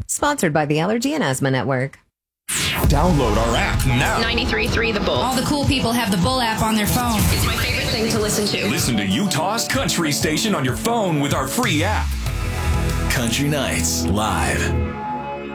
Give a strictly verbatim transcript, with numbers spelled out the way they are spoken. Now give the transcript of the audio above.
Sponsored by the Allergy and Asthma Network. Download our app now. ninety-three point three The Bull. All the cool people have the Bull app on their phone. It's my favorite thing to listen to. Listen to Utah's country station on your phone with our free app. Country Nights Live.